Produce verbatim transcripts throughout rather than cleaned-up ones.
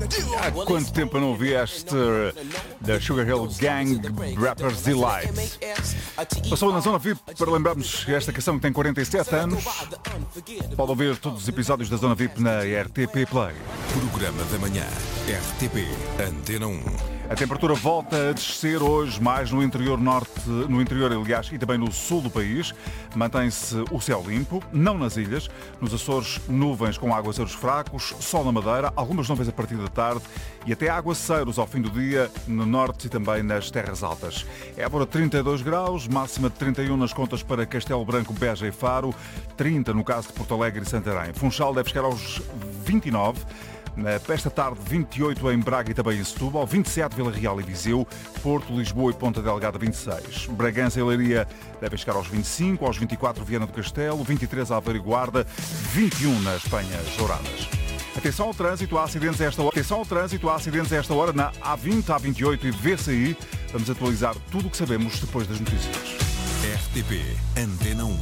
Há quanto tempo eu não vi este da Sugar Hill Gang Rappers Delight? Passou na Zona V I P para lembrarmos que esta canção que tem quarenta e sete anos. Pode ouvir todos os episódios da Zona V I P na R T P Play. Programa da manhã, R T P Antena um. A temperatura volta a descer hoje, mais no interior norte, no interior, aliás, e também no sul do país. Mantém-se o céu limpo, não nas ilhas. Nos Açores, nuvens com aguaceiros fracos, sol na Madeira, algumas nuvens a partir da tarde e até aguaceiros ao fim do dia no norte e também nas terras altas. Évora, trinta e dois graus, máxima de trinta e um nas contas para Castelo Branco, Beja e Faro, trinta no caso de Porto Alegre e Santarém. Funchal deve chegar aos vinte e nove. Para esta tarde, vinte e oito em Braga e também em Setúbal, vinte e sete Vila Real e Viseu, Porto, Lisboa e Ponta Delgada vinte e seis. Bragança e Leiria devem chegar aos vinte e cinco, aos vinte e quatro Viana do Castelo, vinte e três Aveiro e Guarda, vinte e um nas Penhas Douradas. Atenção ao trânsito, há acidentes a esta hora. Atenção ao trânsito, há acidentes a esta hora na A vinte, A vinte e oito e V C I. Vamos atualizar tudo o que sabemos depois das notícias. R T P Antena um.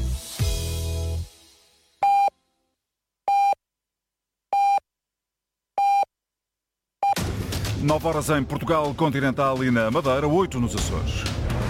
nove horas em Portugal continental e na Madeira, oito nos Açores.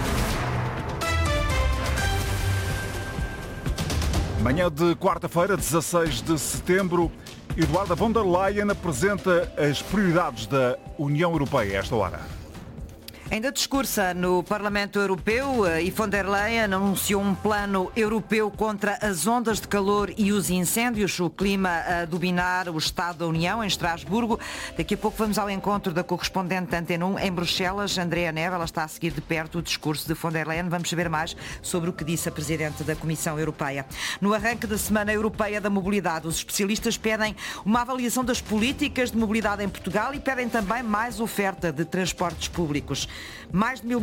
Manhã de quarta-feira, dezasseis de setembro, Ursula von der Leyen apresenta as prioridades da União Europeia a esta hora. Ainda discursa no Parlamento Europeu e von der Leyen anunciou um plano europeu contra as ondas de calor e os incêndios. O clima a dominar o Estado da União em Estrasburgo. Daqui a pouco vamos ao encontro da correspondente da Antena um em Bruxelas, Andrea Neve. Ela está a seguir de perto o discurso de von der Leyen. Vamos saber mais sobre o que disse a Presidente da Comissão Europeia. No arranque da Semana Europeia da Mobilidade, os especialistas pedem uma avaliação das políticas de mobilidade em Portugal e pedem também mais oferta de transportes públicos. Mais de mil